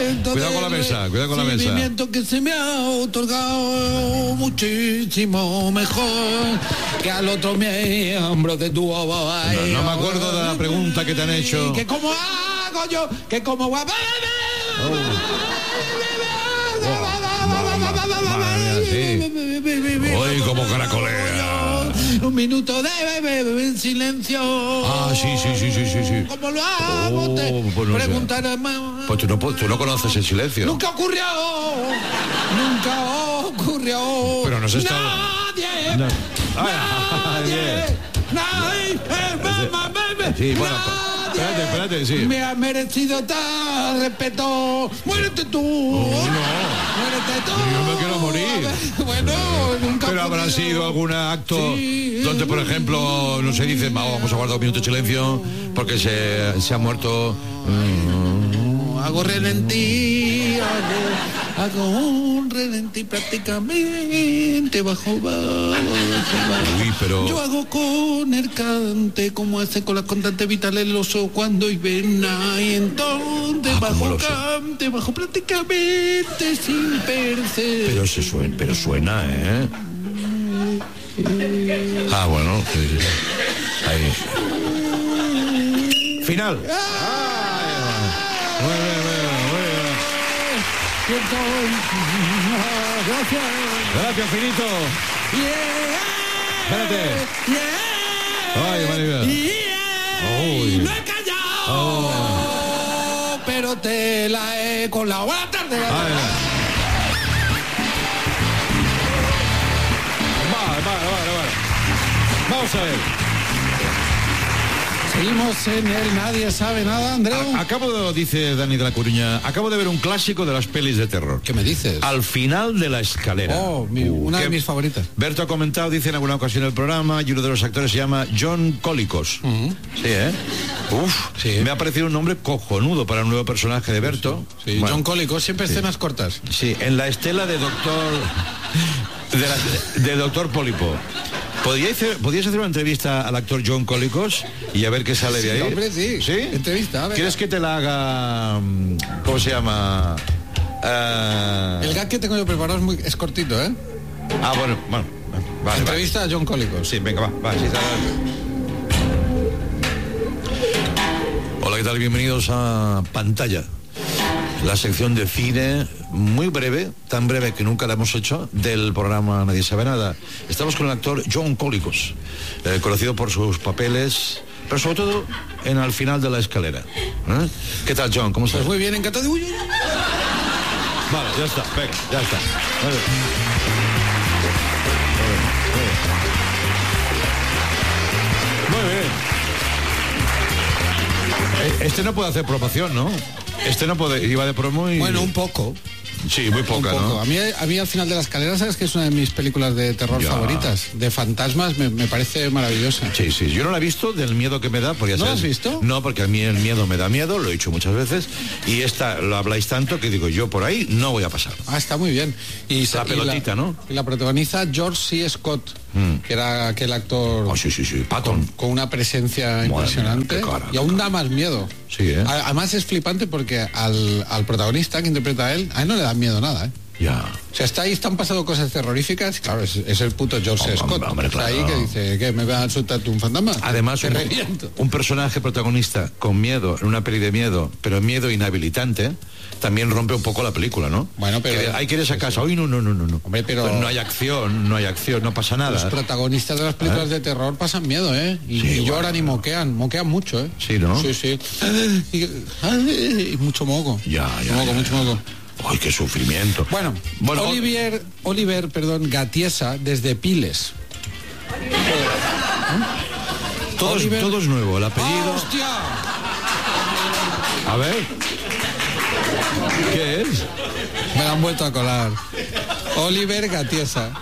momento Cuidado con la mesa, cuidado con la mesa. Sentimiento que se me ha otorgado muchísimo mejor que al otro miembro de tu No me acuerdo de la pregunta que te han hecho. Que cómo hago yo, que cómo guapa. Hoy como caracolea. Un minuto de en silencio. Ah, sí. ¿Cómo lo hago? Pues no sé. Preguntar a mamá. Pues tú no conoces el silencio. Nunca ocurrió. Pero nos está... Nadie. No. Nadie. Sí, bueno, espérate, sí. Me ha merecido tal respeto. Muérete tú. Muérete tú. Yo me quiero morir. Bueno, nunca. Pero habrá sido algún acto donde, por ejemplo, no se dice, vamos a guardar un minuto de silencio porque se ha muerto. Hago relentí, hago un relentí prácticamente bajo. Uy, pero... Yo hago con el cante como hace con las constantes vitales el oso cuando hibernea y entonces bajo cante, bajo prácticamente sin perder. Pero suena, ¿eh? Ah, bueno. Sí. Ahí. Final. Muy bien. Gracias, Finito. Espérate. Ay, Maribel. No he callado, pero te la he colado. Buenas tardes. Vale. Vamos a ver. Seguimos en el Nadie Sabe Nada, Andreu. Dice Dani de la Coruña, acabo de ver un clásico de las pelis de terror. ¿Qué me dices? Al final de la escalera. Una de mis favoritas. Berto ha comentado, dice en alguna ocasión el programa, y uno de los actores se llama John Colicos. Sí, ¿eh? Sí. Me ha parecido un nombre cojonudo para un nuevo personaje de Berto. Sí. Bueno, John Colicos, siempre escenas cortas. Sí, en la estela de de Doctor Pólipo. ¿Podríais hacer una entrevista al actor John Colicos y a ver qué sale de ahí? Hombre, sí. ¿Sí? Entrevista, a ver. ¿Quieres que te la haga? ¿Cómo se llama? El gag que tengo yo preparado es cortito, ¿eh? Ah, bueno. Vale. Entrevista a John Colicos. Sí, venga, va. Sí, hola, ¿qué tal? Bienvenidos a Pantalla. La sección de cine, muy breve, tan breve que nunca la hemos hecho, del programa Nadie Sabe Nada. Estamos con el actor John Colicos, conocido por sus papeles, pero sobre todo en Al final de la escalera. ¿Qué tal, John? ¿Cómo estás? Pues muy bien, encantado. Vale, ya está, venga, ya está. Vale. Muy bien. Este no puede hacer promoción, ¿no? Este no puede, iba de promo y... Bueno, un poco. Sí, muy poca, ¿no? A mí Al final de la escalera, ¿sabes que es una de mis películas de terror favoritas? De fantasmas, me parece maravillosa. Sí, yo no la he visto, del miedo que me da. ¿No la has visto? No, porque a mí el miedo me da miedo, lo he dicho muchas veces, y esta lo habláis tanto que digo, yo por ahí no voy a pasar. Ah, está muy bien. Y la pelotita, ¿no? Y la protagoniza George C. Scott, que era aquel actor... Oh, sí, Patton. Con una presencia impresionante. Y aún da más miedo. Sí, ¿eh? Además es flipante porque al protagonista que interpreta a él no le da miedo nada, ¿eh? Ya. O sea, están pasando cosas terroríficas. Claro, es el puto George Scott. Hombre, está ahí que dice, ¿qué? ¿Me va a soltar un fantasma? Además, un personaje protagonista con miedo, en una peli de miedo, pero miedo inhabilitante, también rompe un poco la película, ¿no? Bueno, pero... Hay que ir a esa casa. Hoy no. Hombre, pero no hay acción, no pasa nada. Los protagonistas de las películas de terror pasan miedo, ¿eh? Y lloran y moquean mucho, ¿eh? Sí, ¿no? Sí. Y mucho moco. Mucho moco. ¡Ay, qué sufrimiento! Bueno, Oliver, Gatiesa, desde Piles. Todo es nuevo, el apellido... ¡Hostia! A ver... ¿Qué es? Me la han vuelto a colar. Oliver Gatiesa.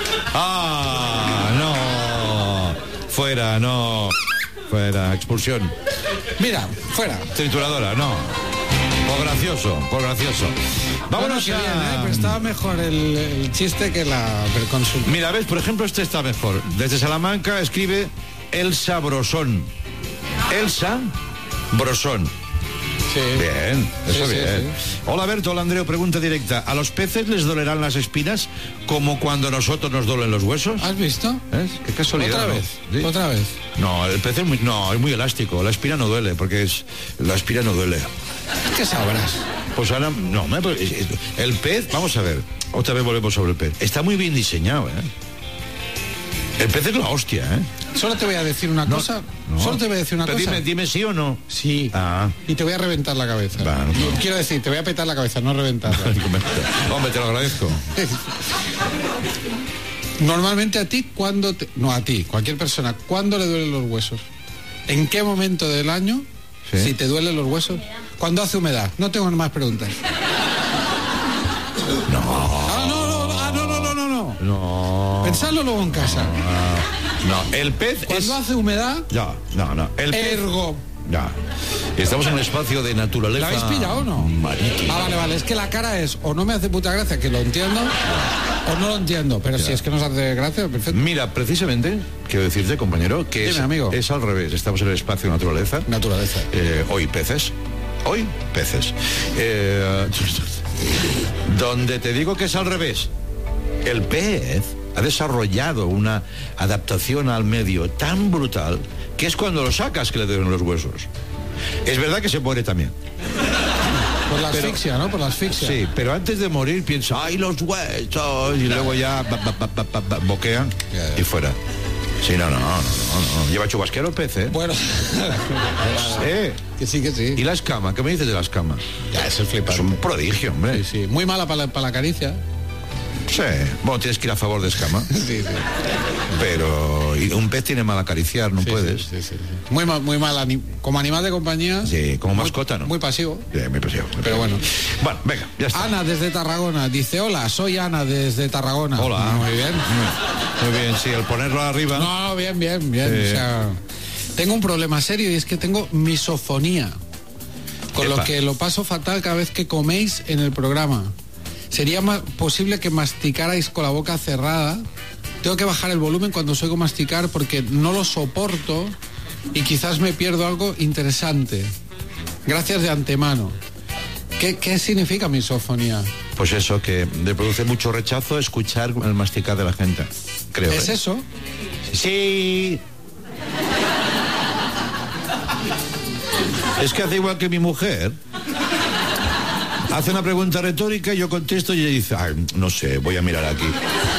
No. Fuera, expulsión. Mira, fuera. Trituradora, no. Por gracioso. Vámonos bien, pero estaba mejor el chiste que la consulta. Mira, ves, por ejemplo, este está mejor. Desde Salamanca escribe Elsa Brosón. Sí. Bien, eso Sí, bien. sí. Hola Berto, hola Andreu, pregunta directa. ¿A los peces les dolerán las espinas como cuando a nosotros nos duelen los huesos? ¿Has visto? ¿Ves? Qué casualidad. ¿Otra vez? ¿Sí? ¿Otra vez? No, el pez es muy elástico. La espina no duele, porque la espina no duele. ¿Qué sabrás? Pues ahora, no, el pez, vamos a ver, otra vez volvemos sobre el pez. Está muy bien diseñado, ¿eh? El pez es la hostia, ¿eh? Solo te voy a decir una cosa. No. Solo te voy a decir una Pero cosa. dime sí o no. Sí. Ah. Y te voy a reventar la cabeza. Va, no. Quiero decir, te voy a petar la cabeza, no reventarla. Hombre, te lo agradezco. Normalmente a ti, no a ti, cualquier persona, ¿cuándo le duelen los huesos? ¿En qué momento del año, ¿Sí? si te duelen los huesos? Cuando hace humedad. No tengo más preguntas. No. Pensadlo luego en casa. No, el pez Cuando hace humedad, No. El pez... ergo. Ya. Estamos en un espacio de naturaleza. ¿La habéis pillado o no? Marítima. Vale. Es que la cara es o no me hace puta gracia, que lo entiendo, o no lo entiendo. Pero si es que nos hace gracia, perfecto. Mira, precisamente, quiero decirte, compañero, que Dime, amigo. es al revés. Estamos en el espacio de naturaleza. Naturaleza. Hoy peces. Donde te digo que es al revés. El pez ha desarrollado una adaptación al medio tan brutal que es cuando lo sacas que le duelen los huesos. Es verdad que se muere también. Por la asfixia, ¿no? Por la asfixia. Sí, pero antes de morir piensa, ¡ay, los huesos! Y luego ya boquean y fuera. Sí, no. Lleva chubasquero el pez, ¿eh? Bueno. Que sí. ¿Y la escama? ¿Qué me dices de la escama? Ya, es el flipante. Es un prodigio, hombre. Sí. Muy mala para la caricia. Sí. Bueno, tienes que ir a favor de escama. Sí. Pero un pez tiene mal acariciar, no puedes. Sí. Muy mal. Como animal de compañía. Sí, como mascota, ¿no? Muy pasivo. Sí, muy pasivo. Pero bueno. Bueno, venga, ya está. Ana desde Tarragona dice: hola, soy Ana desde Tarragona. Hola. Muy bien. Muy bien, sí, el ponerlo arriba. No, bien. O sea, tengo un problema serio y es que tengo misofonía. Con Epa. lo que lo paso fatal cada vez que coméis en el programa. Sería posible que masticarais con la boca cerrada. Tengo que bajar el volumen cuando os oigo masticar porque no lo soporto y quizás me pierdo algo interesante. Gracias de antemano. ¿Qué significa misofonía? Pues eso, que le produce mucho rechazo escuchar el masticar de la gente, creo. ¿Es eso? Sí. Es que hace igual que mi mujer. Hace una pregunta retórica y yo contesto y ella dice, ay, no sé, voy a mirar aquí.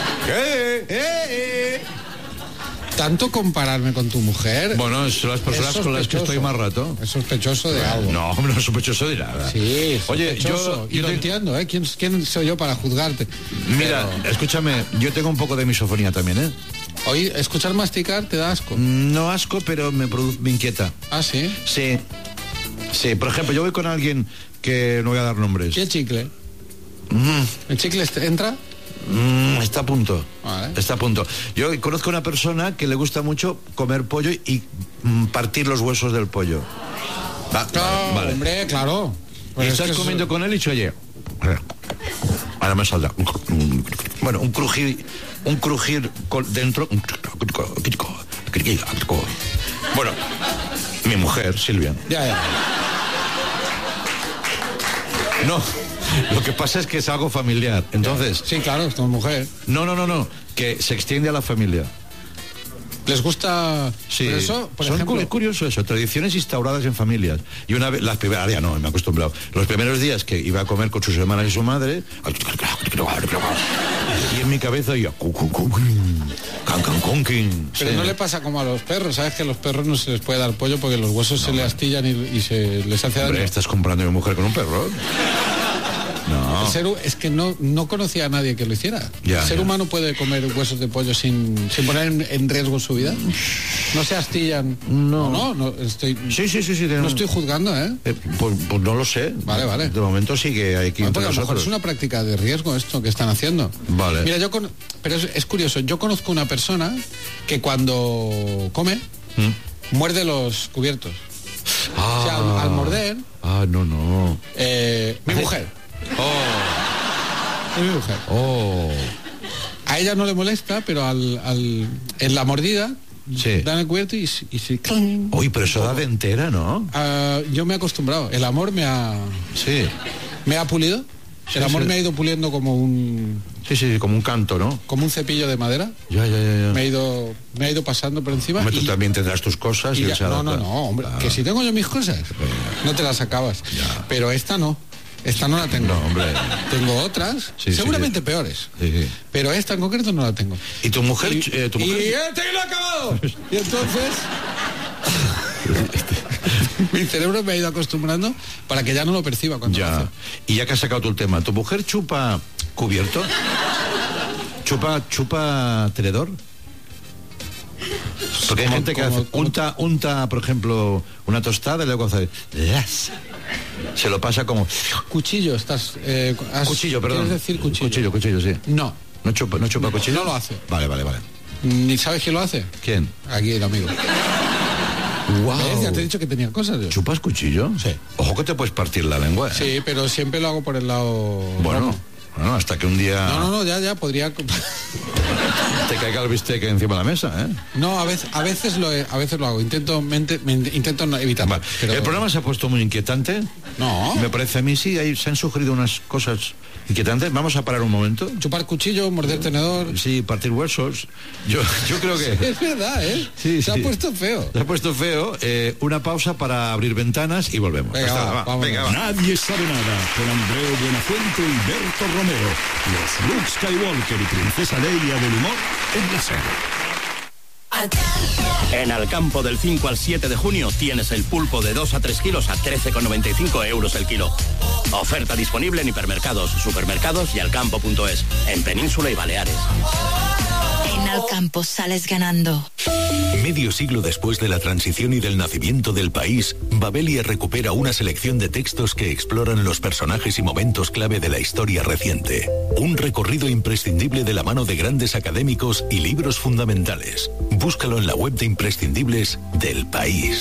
¿Tanto compararme con tu mujer? Bueno, son las personas con las que estoy más rato. Es sospechoso de algo. No, no es sospechoso de nada. Sí, oye, yo lo entiendo, ¿eh? ¿Quién soy yo para juzgarte? Mira, escúchame, yo tengo un poco de misofonía también, ¿eh? Oye, escuchar masticar te da asco. No asco, pero me inquieta. ¿Ah, sí? Sí, por ejemplo, yo voy con alguien que no voy a dar nombres. ¿Y el chicle? ¿El chicle entra? Está a punto. Vale. Está a punto. Yo conozco a una persona que le gusta mucho comer pollo y partir los huesos del pollo. Vale. Hombre, claro. Y estás comiendo con él y dice, oye, ahora me saldrá. Bueno, un crujir dentro. Bueno, mi mujer, Silvia. Ya. No, lo que pasa es que es algo familiar. Entonces. Sí, claro, es tu mujer. No. Que se extiende a la familia. ¿Les gusta? Sí, Por eso, por son ejemplo, curioso eso, tradiciones instauradas en familias. Y una vez, las primeras días no, me he acostumbrado. Los primeros días que iba a comer con sus hermanas y su madre, y en mi cabeza yo, pero no le pasa como a los perros, ¿sabes? Que a los perros no se les puede dar pollo porque los huesos se le astillan y se les hace daño. Hombre, ¿estás comprando a mi mujer con un perro? No. Es que no conocía a nadie que lo hiciera. Ya, ¿El ser humano puede comer huesos de pollo sin poner en riesgo su vida? ¿No se astillan? No, estoy... Sí. No estoy juzgando, ¿eh? Pues no lo sé. Vale. De momento sigue aquí entre porque a lo mejor nosotros. es una práctica de riesgo esto que están haciendo. Vale. Mira, pero es curioso. Yo conozco una persona que cuando come muerde los cubiertos. O sea, al morder... No. mi mujer. Es mi mujer. A ella no le molesta, pero en la mordida Sí. dan el cubierto y sí. Uy, pero eso da de entera, ¿no? Yo me he acostumbrado. El amor me ha pulido. Sí, El amor sí. me ha ido puliendo como un como un canto, ¿no? como un cepillo de madera. Ya. Me ha ido pasando por encima. Hombre, tú también tendrás tus cosas y él se adapta. No, hombre, que si tengo yo mis cosas, no te las acabas. Ya. Pero esta no la tengo. No, hombre. Tengo otras, Sí, seguramente peores. Sí. Pero esta en concreto no la tengo. ¿Y tu mujer? Y ¿Tu mujer? este que lo ha acabado. Y entonces mi cerebro me ha ido acostumbrando para que ya no lo perciba cuando lo Ya. hace. Y ya que has sacado tú el tema, ¿tu mujer chupa cubierto? ¿Chupa tenedor? Porque hay gente que hace, unta, por ejemplo, una tostada y luego hace... Se lo pasa como... Cuchillo, estás... Cuchillo, perdón. ¿Quieres decir cuchillo? Cuchillo, sí. No. ¿No chupa cuchillo? No lo hace. Vale. ¿Ni sabes quién lo hace? ¿Quién? Aquí el amigo. Wow. Ya te he dicho que tenía cosas yo. ¿Chupas cuchillo? Sí. Ojo que te puedes partir la lengua. Sí, pero siempre lo hago por el lado... Bueno, hasta que un día No, ya, podría... te caiga el bistec encima de la mesa, ¿eh? No, a veces lo hago. Intento no evitarlo. Vale. Pero... El programa se ha puesto muy inquietante. No. Me parece a mí sí, ahí se han sugerido unas cosas inquietantes. Vamos a parar un momento. Chupar cuchillo, morder tenedor... Sí, partir huesos. Yo creo que... Es verdad, ¿eh? Sí, Se ha puesto feo. Se ha puesto feo. Una pausa para abrir ventanas y volvemos. Venga, Hasta ahora, vámonos. venga, va. Nadie sabe nada, con Andreu Buenafuente y Berto Romero. Los Luke Skywalker y Princesa Leia del humor en la serie. En Alcampo del 5 al 7 de junio tienes el pulpo de 2 a 3 kilos a 13,95 euros el kilo. Oferta disponible en hipermercados, supermercados y alcampo.es, en Península y Baleares. En Alcampo sales ganando. Medio siglo después de la transición y del nacimiento del país, Babelia recupera una selección de textos que exploran los personajes y momentos clave de la historia reciente. Un recorrido imprescindible de la mano de grandes académicos y libros fundamentales. Búscalo en la web de imprescindibles del país.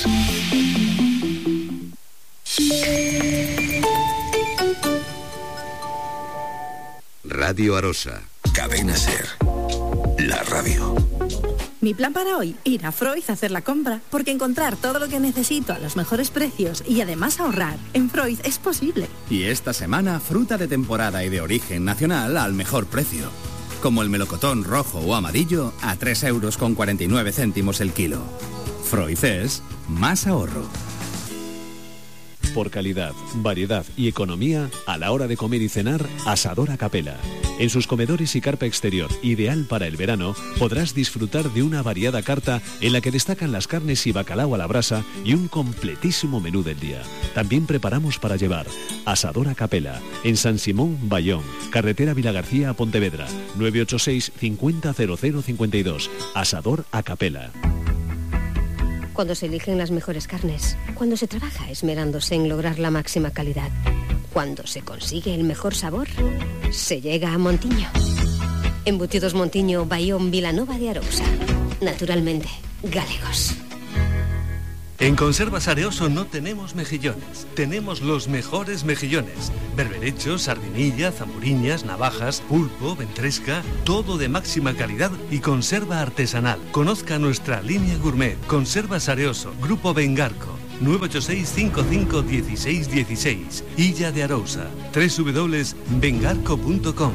Radio Arosa. Cadena Ser. La radio. Mi plan para hoy, ir a Freud a hacer la compra, porque encontrar todo lo que necesito a los mejores precios y además ahorrar en Freud es posible. Y esta semana, fruta de temporada y de origen nacional al mejor precio. Como el melocotón rojo o amarillo a 3,49 € el kilo. Freud es más ahorro. Por calidad, variedad y economía, a la hora de comer y cenar, Asador a Capela. En sus comedores y carpa exterior, ideal para el verano, podrás disfrutar de una variada carta en la que destacan las carnes y bacalao a la brasa y un completísimo menú del día. También preparamos para llevar. Asador a Capela, en San Simón, Bayón, carretera Vilagarcía a Pontevedra, 986 50 00 52. Asador a Capela. Cuando se eligen las mejores carnes, cuando se trabaja esmerándose en lograr la máxima calidad, cuando se consigue el mejor sabor, se llega a Montiño. Embutidos Montiño, Bayón, Vilanova de Arousa. Naturalmente, galegos. En Conservas Areoso no tenemos mejillones, tenemos los mejores mejillones. Berberechos, sardinilla, zamburiñas, navajas, pulpo, ventresca, todo de máxima calidad y conserva artesanal. Conozca nuestra línea gourmet. Conservas Areoso, Grupo Vengarco, 986 55 16 16. Illa de Arousa, www.vengarco.com.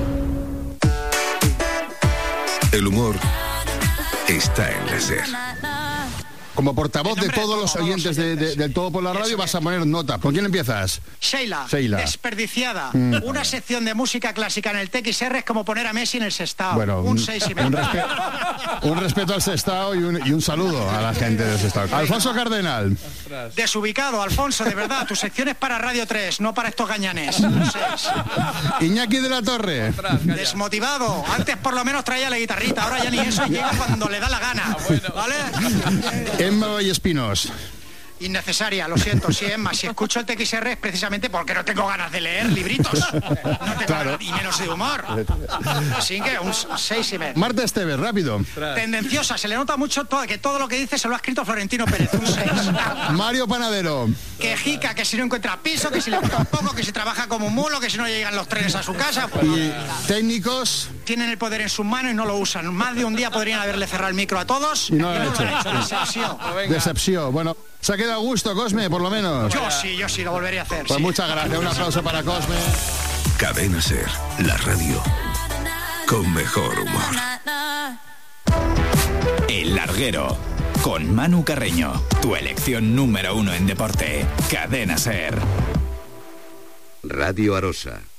El humor está en la SER. Como portavoz de todos los oyentes del Todo por la Radio vas a poner nota. ¿Con quién empiezas? Sheila. Desperdiciada. Una sección de música clásica en el TXR es como poner a Messi en el Sestao. Bueno, un 6,5. Un respeto al Sestao y un saludo a la gente del Sestao. Alfonso Cardenal. Desubicado, Alfonso, de verdad. Tu sección es para Radio 3, no para estos gañanes. Un 6. Iñaki de la Torre. Desmotivado. Antes por lo menos traía la guitarrita, ahora ya ni eso, llega cuando le da la gana. ¿Vale? Emma Vallespinos. Innecesaria, lo siento, sí, Emma. Si escucho el TXR es precisamente porque no tengo ganas de leer libritos. No tengo ganas, y menos de humor. Así que un 6,5. Marta Esteves, rápido. Tendenciosa, se le nota mucho que todo lo que dice se lo ha escrito Florentino Pérez. Un 6. Mario Panadero. Quejica, que si no encuentra piso, que si le gusta un poco, que si trabaja como un mulo, que si no llegan los trenes a su casa. Y técnicos. tienen el poder en sus manos y no lo usan. Más de un día podrían haberle cerrado el micro a todos y no lo han hecho. Decepción. Decepción. Bueno, se ha quedado a gusto, Cosme, por lo menos. Yo sí, lo volvería a hacer. Pues muchas gracias, un aplauso para Cosme. Cadena Ser, la radio con mejor humor. El Larguero, con Manu Carreño, tu elección número 1 en deporte. Cadena Ser. Radio Arosa.